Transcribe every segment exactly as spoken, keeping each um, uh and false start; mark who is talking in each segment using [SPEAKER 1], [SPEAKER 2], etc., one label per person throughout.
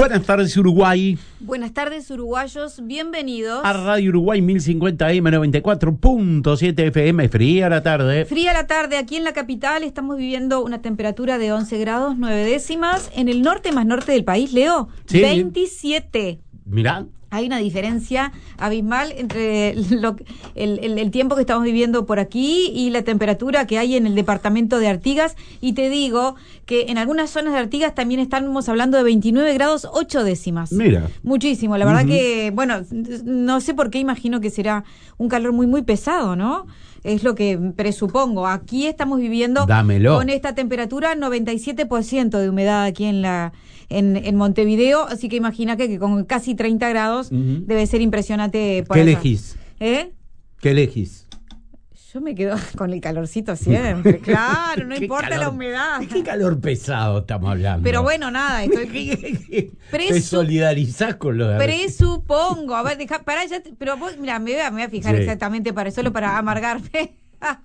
[SPEAKER 1] Buenas tardes, Uruguay.
[SPEAKER 2] Buenas tardes, uruguayos. Bienvenidos
[SPEAKER 1] a Radio Uruguay mil cincuenta A M noventa y cuatro punto siete F M. Fría la tarde.
[SPEAKER 2] Fría la tarde. Aquí en la capital estamos viviendo una temperatura de once grados, nueve décimas. En el norte más norte del país, Leo, sí. veintisiete.
[SPEAKER 1] Mirá.
[SPEAKER 2] Hay una diferencia abismal entre lo, el, el, el tiempo que estamos viviendo por aquí y la temperatura que hay en el departamento de Artigas. Y te digo que en algunas zonas de Artigas también estamos hablando de veintinueve grados, ocho décimas. Mira. Muchísimo. La verdad uh-huh. que, bueno, no sé por qué imagino que será un calor muy, muy pesado, ¿no? Es lo que presupongo. Aquí estamos viviendo
[SPEAKER 1] Dámelo.
[SPEAKER 2] con esta temperatura, noventa y siete por ciento de humedad aquí en la en, en Montevideo, así que imagina que, que con casi treinta grados uh-huh. debe ser impresionante. Por
[SPEAKER 1] ¿Qué
[SPEAKER 2] allá.
[SPEAKER 1] elegís?
[SPEAKER 2] ¿Eh?
[SPEAKER 1] ¿Qué elegís?
[SPEAKER 2] Yo me quedo con el calorcito siempre, claro, no importa
[SPEAKER 1] calor,
[SPEAKER 2] la humedad.
[SPEAKER 1] ¿De qué calor pesado estamos hablando?
[SPEAKER 2] Pero bueno, nada, estoy...
[SPEAKER 1] Presu... ¿Te solidarizás con lo de...
[SPEAKER 2] Presupongo, a ver, deja, pará, ya, pero vos, mira, me, me voy a fijar sí. exactamente para solo para amargarme.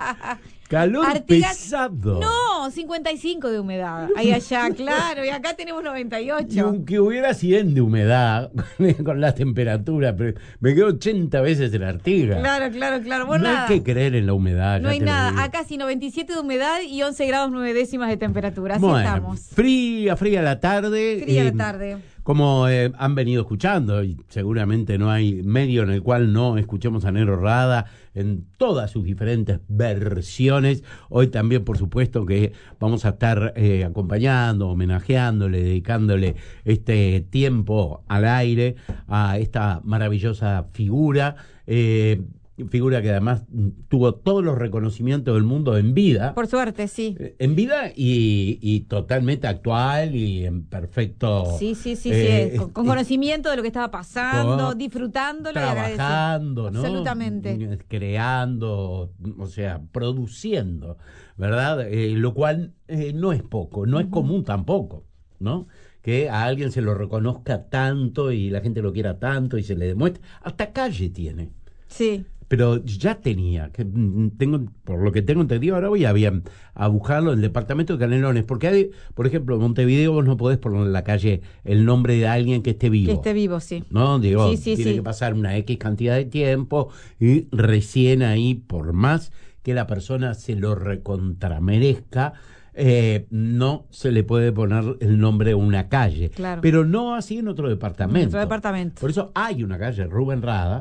[SPEAKER 1] Calor
[SPEAKER 2] Artigas,
[SPEAKER 1] pesado.
[SPEAKER 2] No, cincuenta y cinco de humedad. Ahí allá, claro, y acá tenemos noventa y ocho.
[SPEAKER 1] Y aunque hubiera cien de humedad con la temperatura, pero me quedo ochenta veces en Artigas.
[SPEAKER 2] Claro, claro, claro. Bueno,
[SPEAKER 1] no
[SPEAKER 2] nada.
[SPEAKER 1] hay que creer en la humedad.
[SPEAKER 2] No hay nada. Acá sí, noventa y siete de humedad y once grados nueve décimas de temperatura. Así
[SPEAKER 1] bueno,
[SPEAKER 2] estamos.
[SPEAKER 1] Fría, fría la tarde.
[SPEAKER 2] Fría
[SPEAKER 1] eh,
[SPEAKER 2] la tarde.
[SPEAKER 1] Como eh, han venido escuchando, y seguramente no hay medio en el cual no escuchemos a Nero Rada en todas sus diferentes versiones. Hoy también, por supuesto, que vamos a estar eh, acompañando, homenajeándole, dedicándole este tiempo al aire a esta maravillosa figura. Eh, figura que además tuvo todos los reconocimientos del mundo en vida.
[SPEAKER 2] Por suerte, sí.
[SPEAKER 1] En vida y, y totalmente actual y en perfecto...
[SPEAKER 2] Sí, sí, sí,
[SPEAKER 1] eh,
[SPEAKER 2] sí. Con, con conocimiento de lo que estaba pasando, con, disfrutándolo
[SPEAKER 1] trabajando,
[SPEAKER 2] y
[SPEAKER 1] ¿no?
[SPEAKER 2] Absolutamente.
[SPEAKER 1] Creando, o sea, produciendo, ¿verdad? Eh, lo cual eh, no es poco, no uh-huh. es común tampoco, ¿no? Que a alguien se lo reconozca tanto y la gente lo quiera tanto y se le demuestre. Hasta calle tiene.
[SPEAKER 2] Sí.
[SPEAKER 1] Pero ya tenía, que tengo, por lo que tengo entendido, ahora voy a, bien, a buscarlo en el departamento de Canelones, porque hay, por ejemplo, en Montevideo vos no podés poner en la calle el nombre de alguien que esté vivo.
[SPEAKER 2] Que esté vivo, sí.
[SPEAKER 1] ¿No? Digo,
[SPEAKER 2] sí, sí,
[SPEAKER 1] tiene
[SPEAKER 2] sí.
[SPEAKER 1] que pasar una X cantidad de tiempo y recién ahí, por más que la persona se lo recontramerezca, eh, no se le puede poner el nombre de una calle.
[SPEAKER 2] Claro. Pero
[SPEAKER 1] Pero no así en otro departamento.
[SPEAKER 2] En otro departamento.
[SPEAKER 1] Por eso hay una calle, Rubén Rada,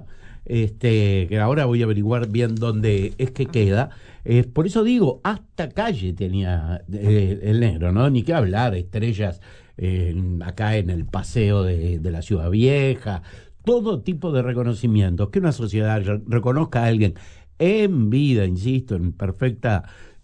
[SPEAKER 1] Este, que ahora voy a averiguar bien dónde es que queda. Eh, por eso digo, hasta calle tenía eh, el negro, ¿no? Ni qué hablar, estrellas eh, acá en el paseo de, de la Ciudad Vieja, todo tipo de reconocimientos. Que una sociedad re- reconozca a alguien en vida, insisto, en perfecta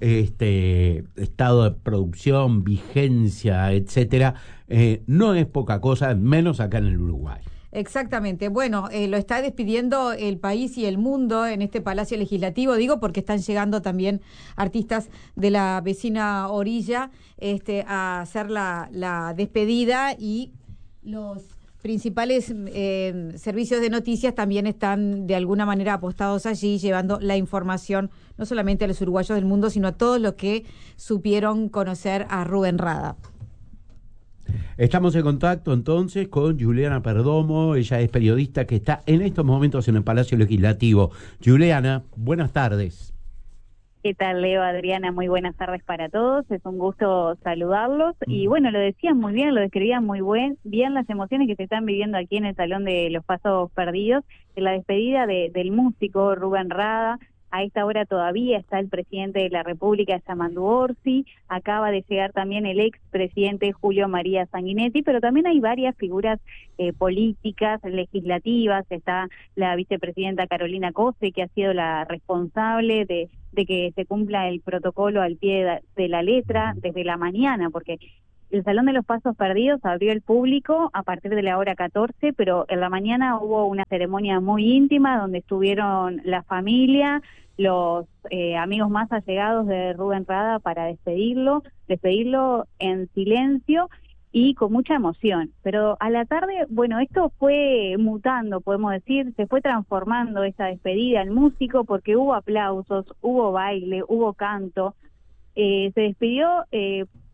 [SPEAKER 1] este estado de producción, vigencia, etcétera, eh, no es poca cosa, menos acá en el Uruguay.
[SPEAKER 2] Exactamente. Bueno, eh, lo está despidiendo el país y el mundo en este Palacio Legislativo, digo, porque están llegando también artistas de la vecina orilla este, a hacer la, la despedida y los principales eh, servicios de noticias también están de alguna manera apostados allí, llevando la información no solamente a los uruguayos del mundo, sino a todos los que supieron conocer a Rubén Rada.
[SPEAKER 1] Estamos en contacto entonces con Juliana Perdomo, ella es periodista que está en estos momentos en el Palacio Legislativo. Juliana, buenas tardes.
[SPEAKER 3] ¿Qué tal, Leo, Adriana? Muy buenas tardes para todos, es un gusto saludarlos. Y bueno, lo decían muy bien, lo describían muy buen, bien las emociones que se están viviendo aquí en el Salón de los Pasos Perdidos, en la despedida de, del músico Rubén Rada. A esta hora todavía está el presidente de la República, Yamandu Orsi, acaba de llegar también el expresidente Julio María Sanguinetti, pero también hay varias figuras eh, políticas, legislativas, está la vicepresidenta Carolina Cose, que ha sido la responsable de, de que se cumpla el protocolo al pie de, de la letra desde la mañana, porque el Salón de los Pasos Perdidos abrió el público a partir de la hora catorce, pero en la mañana hubo una ceremonia muy íntima donde estuvieron la familia, los eh, amigos más allegados de Rubén Rada para despedirlo, despedirlo en silencio y con mucha emoción. Pero a la tarde, bueno, esto fue mutando, podemos decir, se fue transformando esa despedida al músico porque hubo aplausos, hubo baile, hubo canto, eh, se despidió... Eh,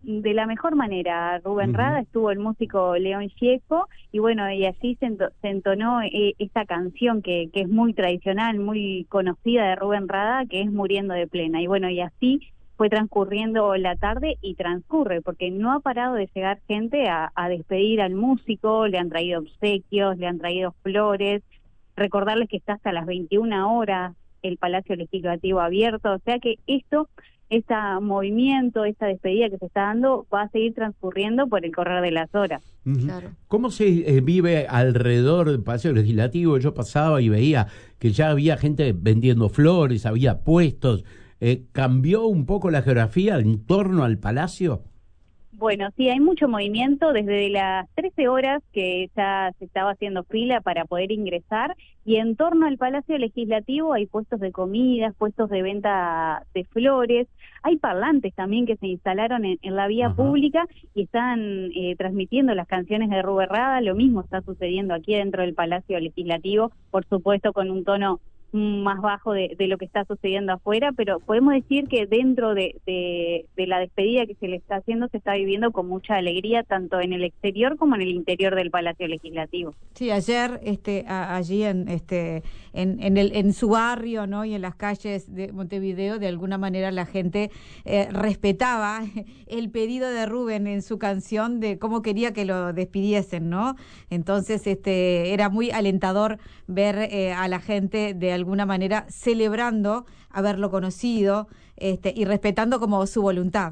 [SPEAKER 3] de la mejor manera Rubén
[SPEAKER 1] Uh-huh.
[SPEAKER 3] Rada, estuvo el músico León Gieco, y bueno, y así se, ento, se entonó eh, esta canción que, que es muy tradicional, muy conocida de Rubén Rada, que es Muriendo de Plena, y bueno, y así fue transcurriendo la tarde y transcurre, porque no ha parado de llegar gente a, a despedir al músico, le han traído obsequios, le han traído flores, recordarles que está hasta las veintiuna horas el Palacio Legislativo abierto, o sea que esto, este movimiento, esta despedida que se está dando va a seguir transcurriendo por el correr de las horas.
[SPEAKER 1] Uh-huh.
[SPEAKER 2] Claro.
[SPEAKER 1] ¿Cómo se eh, vive alrededor del Palacio Legislativo? Yo pasaba y veía que ya había gente vendiendo flores, había puestos. Eh, ¿Cambió un poco la geografía en torno al Palacio?
[SPEAKER 3] Bueno, sí, hay mucho movimiento desde las trece horas que ya se estaba haciendo fila para poder ingresar, y en torno al Palacio Legislativo hay puestos de comidas, puestos de venta de flores, hay parlantes también que se instalaron en, en la vía
[SPEAKER 1] Ajá.
[SPEAKER 3] pública y están eh, transmitiendo las canciones de Rubén Rada. Lo mismo está sucediendo aquí dentro del Palacio Legislativo, por supuesto con un tono más bajo de, de lo que está sucediendo afuera, pero podemos decir que dentro de, de, de la despedida que se le está haciendo se está viviendo con mucha alegría, tanto en el exterior como en el interior del Palacio Legislativo.
[SPEAKER 2] Sí, ayer este, a, allí en, este, en, en, el, en su barrio, ¿no? Y en las calles de Montevideo, de alguna manera la gente eh, respetaba el pedido de Rubén en su canción de cómo quería que lo despidiesen, ¿no? Entonces este, era muy alentador ver eh, a la gente de alguna manera celebrando haberlo conocido este, y respetando como su voluntad.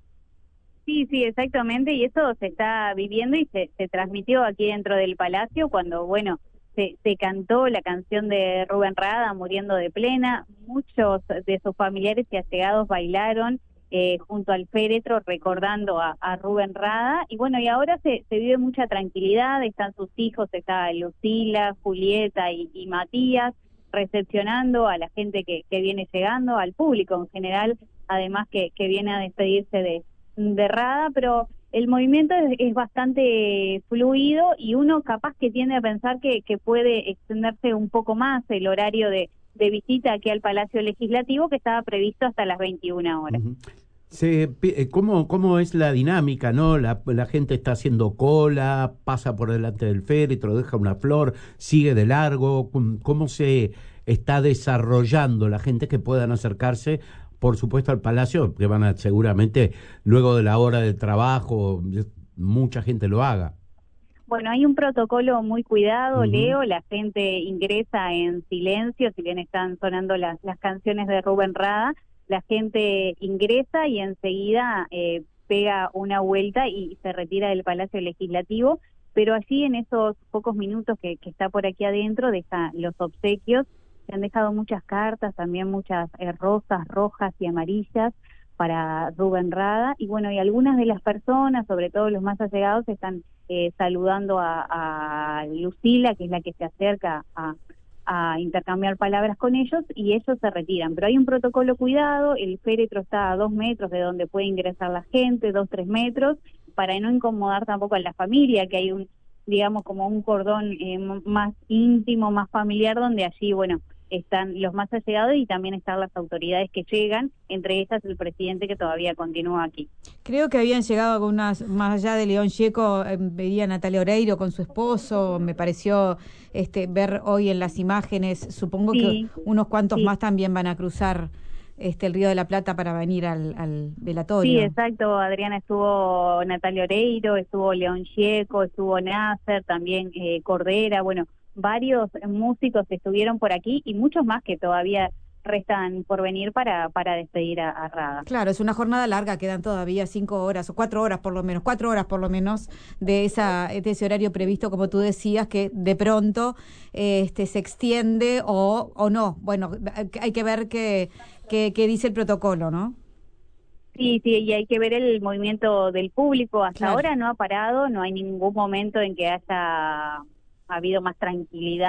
[SPEAKER 3] Sí, sí, exactamente, y eso se está viviendo y se, se transmitió aquí dentro del Palacio cuando, bueno, se, se cantó la canción de Rubén Rada, Muriendo de Plena. Muchos de sus familiares y allegados bailaron eh, junto al féretro recordando a, a Rubén Rada, y bueno, y ahora se, se vive mucha tranquilidad, están sus hijos, está Lucila, Julieta y, y Matías, recepcionando a la gente que, que viene llegando, al público en general, además que, que viene a despedirse de, de Rada, pero el movimiento es, es bastante fluido y uno capaz que tiende a pensar que, que puede extenderse un poco más el horario de, de visita aquí al Palacio Legislativo, que estaba previsto hasta las veintiuna horas.
[SPEAKER 1] Uh-huh. Se, ¿cómo, ¿Cómo es la dinámica, no? La, la gente está haciendo cola, pasa por delante del féretro, deja una flor, sigue de largo. ¿Cómo se está desarrollando la gente que puedan acercarse, por supuesto, al Palacio, que van a seguramente, luego de la hora de trabajo, mucha gente lo haga?
[SPEAKER 3] Bueno, hay un protocolo muy cuidado,
[SPEAKER 1] Uh-huh.
[SPEAKER 3] Leo, la gente ingresa en silencio, si bien están sonando las, las canciones de Rubén Rada, la gente ingresa y enseguida eh, pega una vuelta y se retira del Palacio Legislativo, pero allí en esos pocos minutos que, que está por aquí adentro deja los obsequios, se han dejado muchas cartas, también muchas eh, rosas rojas y amarillas para Rubén Rada, y bueno, y algunas de las personas, sobre todo los más allegados, están eh, saludando a, a Lucila, que es la que se acerca a a intercambiar palabras con ellos, y ellos se retiran. Pero hay un protocolo cuidado, el féretro está a dos metros de donde puede ingresar la gente, dos, tres metros, para no incomodar tampoco a la familia, que hay un, digamos, como un cordón eh, más íntimo, más familiar, donde allí, bueno, están los más allegados y también están las autoridades que llegan, entre ellas el presidente que todavía continúa aquí.
[SPEAKER 2] Creo que habían llegado algunas, más allá de León Gieco, eh, veía a Natalia Oreiro con su esposo, me pareció este, ver hoy en las imágenes, supongo sí, que unos cuantos sí. más también van a cruzar este el Río de la Plata para venir al, al velatorio.
[SPEAKER 3] Sí, exacto, Adriana, estuvo Natalia Oreiro, estuvo León Gieco, estuvo Nasser, también eh, Cordera, bueno, varios músicos estuvieron por aquí y muchos más que todavía restan por venir para, para despedir a, a Rada.
[SPEAKER 2] Claro, es una jornada larga, quedan todavía cinco horas o cuatro horas por lo menos, cuatro horas por lo menos de esa de ese horario previsto, como tú decías, que de pronto eh, este se extiende o, o no. Bueno, hay que ver qué, qué, qué dice el protocolo, ¿no?
[SPEAKER 3] Sí, sí, y hay que ver el movimiento del público. Hasta
[SPEAKER 2] claro.
[SPEAKER 3] ahora no ha parado, no hay ningún momento en que haya habido más tranquilidad